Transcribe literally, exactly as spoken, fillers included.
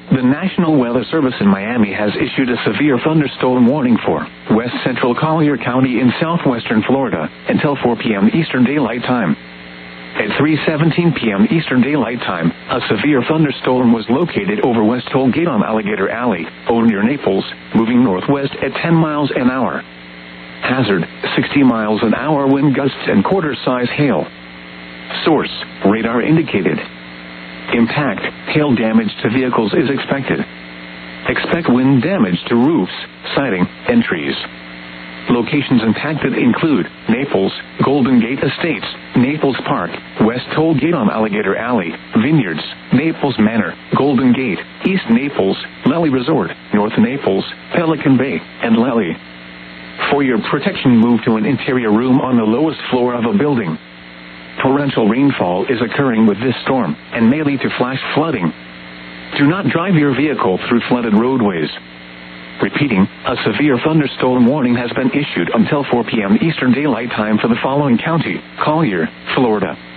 The National Weather Service in Miami has issued a severe thunderstorm warning for west central Collier County in southwestern Florida until four p.m. Eastern Daylight Time. At three seventeen p.m. Eastern Daylight Time, a severe thunderstorm was located over West Tollgate on Alligator Alley, O near Naples, moving northwest at ten miles an hour. Hazard, sixty miles an hour wind gusts and quarter-size hail. Source, radar indicated. Impact, hail damage to vehicles is expected. Expect wind damage to roofs, siding, and trees. Locations impacted include Naples, Golden Gate Estates, Naples Park, West Tollgate on Alligator Alley, Vineyards, Naples Manor, Golden Gate, East Naples, Lely Resort, North Naples, Pelican Bay, and Lely. For your protection, move to an interior room on the lowest floor of a building. Torrential rainfall is occurring with this storm and may lead to flash flooding. Do not drive your vehicle through flooded roadways. Repeating, a severe thunderstorm warning has been issued until four p.m. Eastern Daylight Time for the following county: Collier, Florida,